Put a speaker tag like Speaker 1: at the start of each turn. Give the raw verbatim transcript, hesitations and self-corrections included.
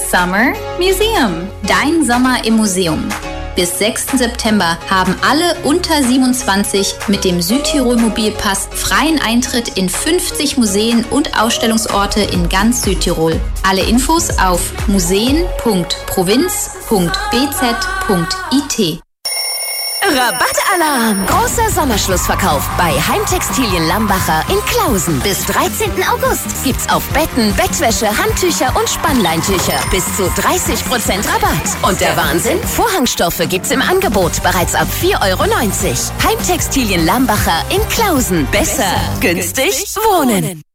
Speaker 1: Summer Museum. Dein Sommer im Museum. Bis sechsten September haben alle unter siebenundzwanzig mit dem Südtirol-Mobilpass freien Eintritt in fünfzig Museen und Ausstellungsorte in ganz Südtirol. Alle Infos auf museen punkt provinz punkt b z punkt i t.
Speaker 2: Rabattalarm! Großer Sommerschlussverkauf bei Heimtextilien Lambacher in Klausen. Bis dreizehnten August gibt's auf Betten, Bettwäsche, Handtücher und Spannleintücher bis zu dreißig Prozent Rabatt. Und der Wahnsinn? Vorhangstoffe gibt's im Angebot bereits ab vier Euro neunzig. Heimtextilien Lambacher in Klausen. Besser, günstig, wohnen.